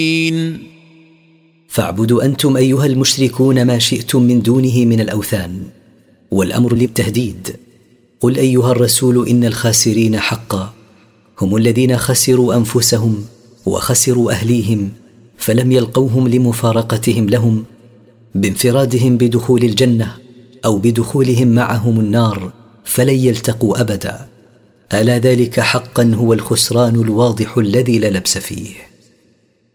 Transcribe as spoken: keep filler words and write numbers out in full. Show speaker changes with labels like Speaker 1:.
Speaker 1: فاعبدوا أنتم أيها المشركون ما شئتم من دونه من الأوثان. والأمر للتهديد. قل أيها الرسول إن الخاسرين حقا هم الذين خسروا أنفسهم وخسروا أهليهم، فلم يلقوهم لمفارقتهم لهم بانفرادهم بدخول الجنة أو بدخولهم معهم النار، فلن يلتقوا أبدا. ألا ذلك حقا هو الخسران الواضح الذي لا لبس فيه.